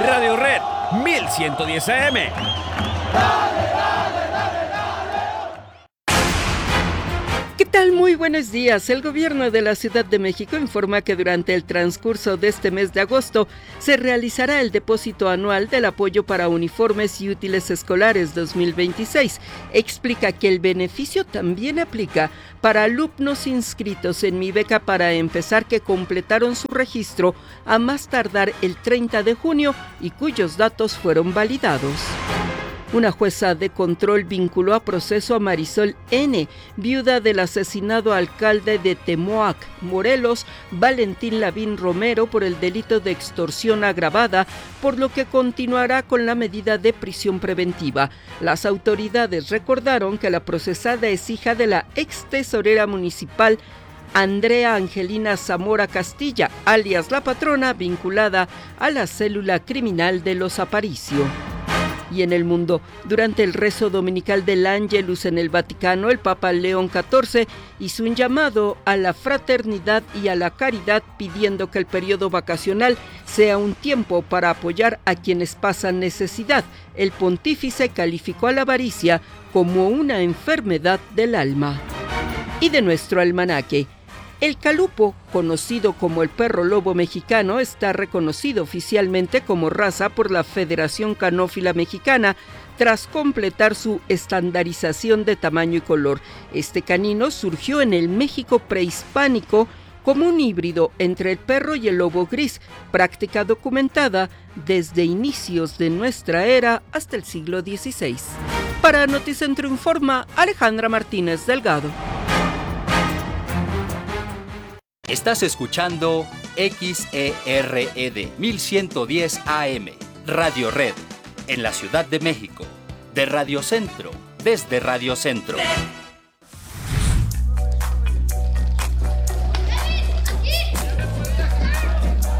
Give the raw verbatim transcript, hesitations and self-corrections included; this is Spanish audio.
Radio Red mil ciento diez A M. ¿Qué tal? Muy buenos días. El gobierno de la Ciudad de México informa que durante el transcurso de este mes de agosto se realizará el depósito anual del apoyo para uniformes y útiles escolares dos mil veintiséis. Explica que el beneficio también aplica para alumnos inscritos en Mi Beca para Empezar que completaron su registro a más tardar el treinta de junio y cuyos datos fueron validados. Una jueza de control vinculó a proceso a Marisol N., viuda del asesinado alcalde de Temoac, Morelos, Valentín Lavín Romero, por el delito de extorsión agravada, por lo que continuará con la medida de prisión preventiva. Las autoridades recordaron que la procesada es hija de la ex tesorera municipal Andrea Angelina Zamora Castilla, alias La Patrona, vinculada a la célula criminal de los Aparicio. Y en el mundo, durante el rezo dominical del Ángelus en el Vaticano, el Papa León catorce hizo un llamado a la fraternidad y a la caridad, pidiendo que el periodo vacacional sea un tiempo para apoyar a quienes pasan necesidad. El pontífice calificó a la avaricia como una enfermedad del alma. Y de nuestro almanaque. El calupo, conocido como el perro lobo mexicano, está reconocido oficialmente como raza por la Federación Canófila Mexicana tras completar su estandarización de tamaño y color. Este canino surgió en el México prehispánico como un híbrido entre el perro y el lobo gris, práctica documentada desde inicios de nuestra era hasta el siglo dieciséis. Para Noticentro Informa, Alejandra Martínez Delgado. Estás escuchando X E R E D mil ciento diez A M, Radio Red, en la Ciudad de México, de Radio Centro, desde Radio Centro.